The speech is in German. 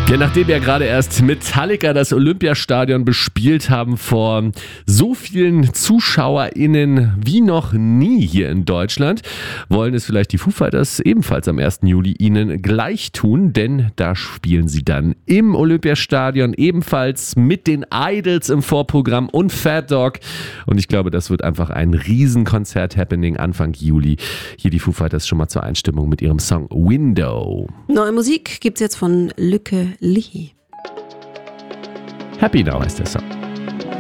Ja, nachdem wir gerade erst Metallica das Olympiastadion bespielt haben vor so vielen ZuschauerInnen wie noch nie hier in Deutschland, wollen es vielleicht die Foo Fighters ebenfalls am 1. Juli ihnen gleich tun, denn da spielen sie dann im Olympiastadion ebenfalls mit den Idols im Vorprogramm und Fat Dog. Und ich glaube, das wird einfach ein Riesenkonzert-Happening Anfang Juli. Hier die Foo Fighters schon mal zur Einstimmung mit ihrem Song Window. Neue Musik gibt's jetzt von Lücke Lee. Happy Now heißt der Song.